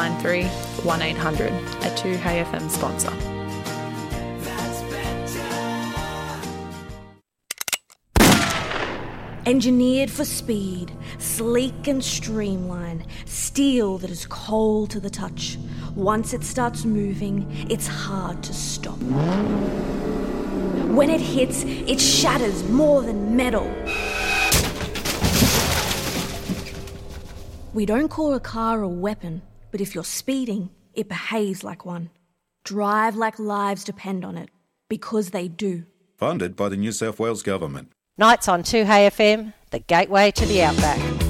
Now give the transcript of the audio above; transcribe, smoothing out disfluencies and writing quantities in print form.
0493 1800, a 2HeyFM sponsor. Engineered for speed, sleek and streamlined, steel that is cold to the touch. Once it starts moving, it's hard to stop. When it hits, it shatters more than metal. We don't call a car a weapon, but if you're speeding, it behaves like one. Drive like lives depend on it, because they do. Funded by the New South Wales Government. Nights on 2HeyFM, the gateway to the outback.